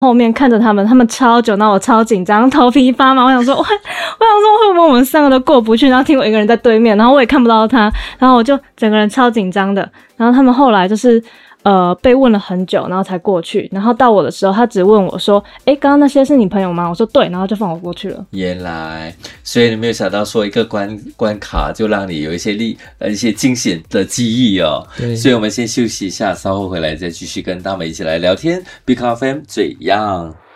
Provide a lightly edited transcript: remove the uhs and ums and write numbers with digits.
后面看着他们超久，那我超紧张，头皮发麻。我想说会不会我们3个都过不去？然后听我一个人在对面，然后我也看不到他，然后我就整个人超紧张的。然后他们后来就是被问了很久，然后才过去。然后到我的时候，他只问我说：“刚刚那些是你朋友吗？”我说：“对。”然后就放我过去了。 原来，所以你没有想到说一个关卡就让你有一些惊险的记忆哦。 对， 所以我们先休息一下，稍后回来再继续跟大美一起来聊天。Big FM 最样。